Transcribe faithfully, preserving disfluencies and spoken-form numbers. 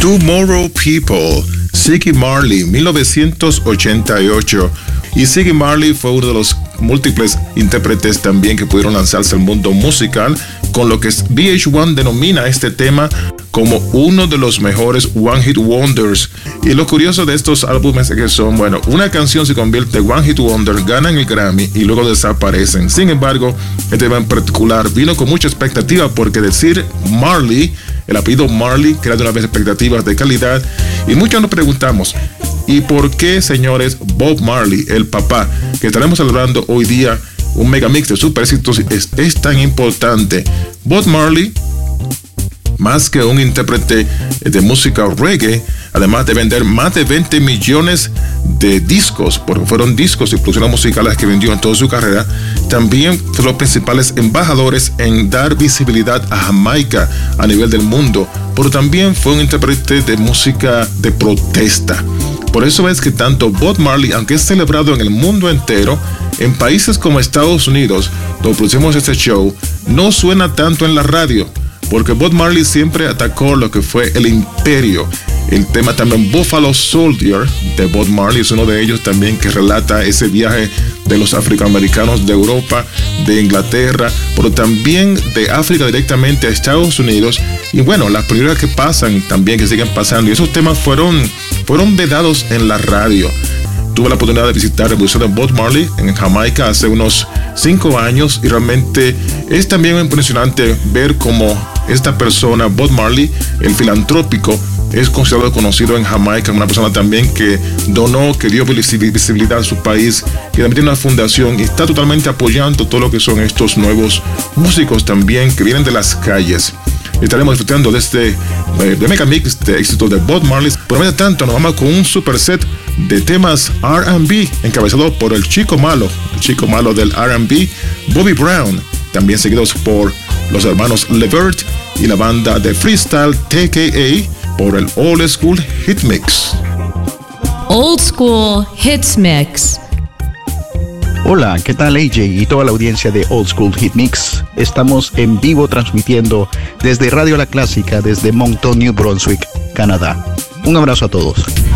Tomorrow People, Ziggy Marley, mil novecientos ochenta y ocho. Y Ziggy Marley fue uno de los múltiples intérpretes también que pudieron lanzarse al mundo musical, con lo que V H uno denomina este tema como uno de los mejores One Hit Wonders. Y lo curioso de estos álbumes es que son, bueno, una canción se convierte en One Hit Wonder, ganan el Grammy y luego desaparecen. Sin embargo, este tema en particular vino con mucha expectativa, porque decir Marley, el apellido Marley, crea de una vez expectativas de calidad. Y muchos nos preguntamos, ¿y por qué, señores, Bob Marley, el papá, que estaremos celebrando hoy día un megamix de super éxitos, es, es tan importante? Bob Marley, más que un intérprete de música reggae, además de vender más de veinte millones de discos, porque fueron discos y producciones musicales que vendió en toda su carrera, también fue los principales embajadores en dar visibilidad a Jamaica a nivel del mundo, pero también fue un intérprete de música de protesta. Por eso es que tanto Bob Marley, aunque es celebrado en el mundo entero, en países como Estados Unidos, donde producimos este show, no suena tanto en la radio, porque Bob Marley siempre atacó lo que fue el imperio. El tema también Buffalo Soldier de Bob Marley es uno de ellos también, que relata ese viaje de los afroamericanos de Europa, de Inglaterra, pero también de África directamente a Estados Unidos. Y bueno, las prioridades que pasan también, que siguen pasando. Y esos temas fueron, fueron vedados en la radio. Tuve la oportunidad de visitar el Museo de Bob Marley en Jamaica hace unos cinco años y realmente es también impresionante ver cómo esta persona, Bob Marley, el filantrópico, es considerado conocido en Jamaica, una persona también que donó, que dio visibilidad a su país, que también tiene una fundación y está totalmente apoyando todo lo que son estos nuevos músicos también que vienen de las calles. Estaremos disfrutando de este eh, de Megamix de éxito de Bob Marley. Por mientras tanto, nos vamos con un super set de temas R and B encabezado por el chico malo, el chico malo del R and B, Bobby Brown, también seguidos por los hermanos Levert y la banda de freestyle T K A por el Old School Hit Mix. Old School Hits Mix. Hola, ¿qué tal A J y toda la audiencia de Old School Hit Mix? Estamos en vivo transmitiendo desde Radio La Clásica, desde Moncton, New Brunswick, Canadá. Un abrazo a todos.